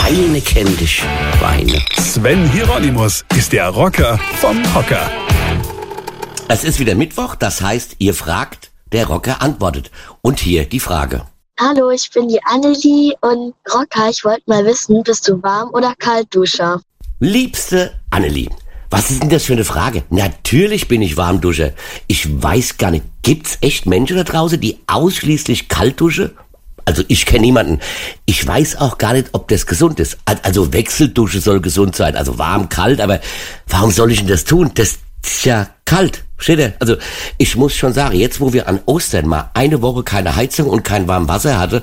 Weine kenn dich, Weine. Sven Hieronymus ist der Rocker vom Hocker. Es ist wieder Mittwoch, das heißt, ihr fragt, der Rocker antwortet. Und hier die Frage. Hallo, ich bin die Annelie und Rocker, ich wollte mal wissen, bist du Warm- oder Kaltduscher? Liebste Annelie, was ist denn das für eine Frage? Natürlich bin ich Warmduscher. Ich weiß gar nicht, gibt's echt Menschen da draußen, die ausschließlich kalt duschen? Also ich kenne niemanden. Ich weiß auch gar nicht, ob das gesund ist. Also Wechseldusche soll gesund sein, also warm, kalt, aber warum soll ich denn das tun? Das ist ja kalt, steht ihr? Also ich muss schon sagen, jetzt wo wir an Ostern mal eine Woche keine Heizung und kein warmes Wasser hatte,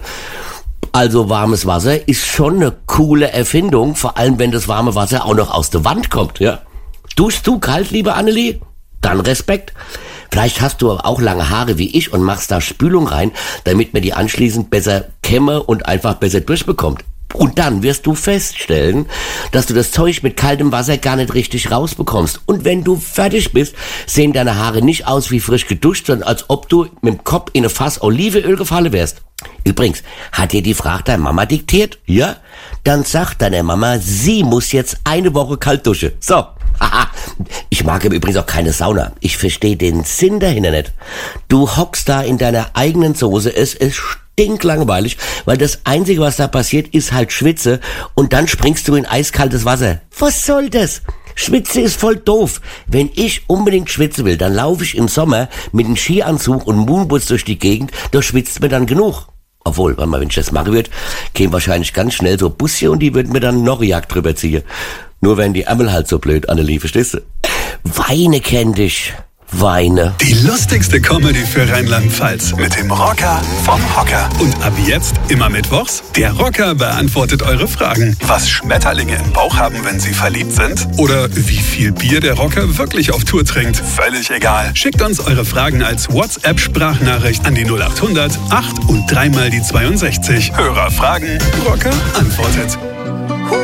also warmes Wasser ist schon eine coole Erfindung, vor allem wenn das warme Wasser auch noch aus der Wand kommt, ja. Duschst du kalt, liebe Annelie? Dann Respekt. Vielleicht hast du aber auch lange Haare wie ich und machst da Spülung rein, damit man die anschließend besser kämme und einfach besser durchbekommt. Und dann wirst du feststellen, dass du das Zeug mit kaltem Wasser gar nicht richtig rausbekommst. Und wenn du fertig bist, sehen deine Haare nicht aus wie frisch geduscht, sondern als ob du mit dem Kopf in ein Fass Olivenöl gefallen wärst. Übrigens, hat dir die Frage deine Mama diktiert? Ja? Dann sagt deine Mama, sie muss jetzt eine Woche kalt duschen. So. Haha, ich mag aber übrigens auch keine Sauna. Ich verstehe den Sinn dahinter nicht. Du hockst da in deiner eigenen Soße, es ist stinklangweilig, weil das Einzige, was da passiert, ist halt Schwitze und dann springst du in eiskaltes Wasser. Was soll das? Schwitze ist voll doof. Wenn ich unbedingt schwitzen will, dann laufe ich im Sommer mit einem Skianzug und Moonboots durch die Gegend, da schwitzt mir dann genug. Obwohl, wenn ich das machen würde, kämen wahrscheinlich ganz schnell so Busse und die würden mir dann noch Jagd drüber ziehen. Nur wären die Ärmel halt so blöd, Annelie, verstehst du? Weine kenn dich, Weine. Die lustigste Comedy für Rheinland-Pfalz mit dem Rocker vom Hocker. Und ab jetzt, immer mittwochs, der Rocker beantwortet eure Fragen. Was Schmetterlinge im Bauch haben, wenn sie verliebt sind? Oder wie viel Bier der Rocker wirklich auf Tour trinkt? Völlig egal. Schickt uns eure Fragen als WhatsApp-Sprachnachricht an die 0800 8 und 3 mal die 62. Hörer fragen, Rocker antwortet.